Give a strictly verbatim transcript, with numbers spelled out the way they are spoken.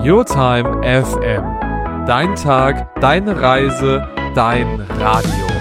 Your Time F M. Dein Tag, deine Reise, dein Radio.